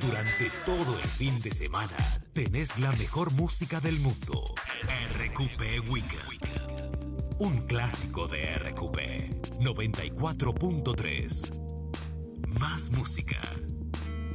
Durante todo el fin de semana tenés la mejor música del mundo. RQP Weekend. Un clásico de RQP 94.3. Más música.